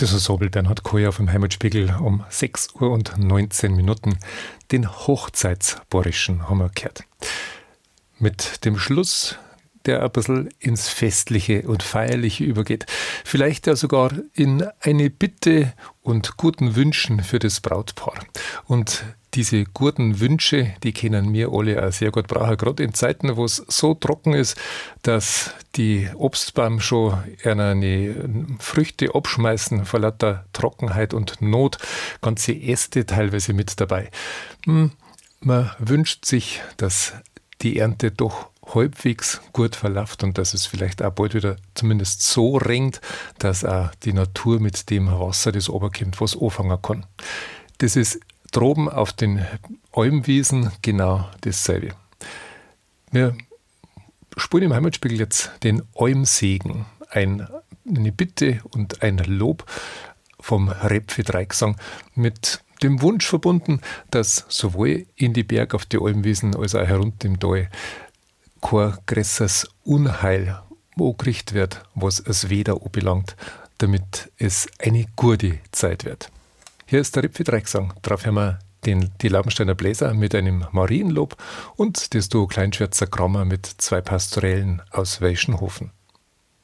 Das Ensemble Bernhard Koyer auf dem Heimatspiegel um 6:19 den Hochzeitsborischen haben wir gehört. Mit dem Schluss, der ein bisschen ins Festliche und Feierliche übergeht. Vielleicht ja sogar in eine Bitte und guten Wünschen für das Brautpaar. Und diese guten Wünsche, die können wir alle auch sehr gut brauchen, gerade in Zeiten, wo es so trocken ist, dass die Obstbäume schon eine Früchte abschmeißen vor lauter Trockenheit und Not, ganze Äste teilweise mit dabei. Man wünscht sich, dass die Ernte doch halbwegs gut verläuft und dass es vielleicht auch bald wieder zumindest so regnet, dass auch die Natur mit dem Wasser, das runterkommt, was anfangen kann. Das ist droben auf den Almwiesen genau dasselbe. Wir spielen im Heimatspiegel jetzt den Almsegen, eine Bitte und ein Lob vom Räpfel-Dreigesang mit dem Wunsch verbunden, dass sowohl in die Berg auf die Almwiesen als auch herunter im Tal kein größeres Unheil angerichtet wird, was es weder anbelangt, damit es eine gute Zeit wird. Hier ist der Räpfel-Dreigesang. Darauf haben wir die Laubensteiner Bläser mit einem Marienlob und das Duo Kleinschwärzer Krammer mit zwei Pastorellen aus Weischenhofen.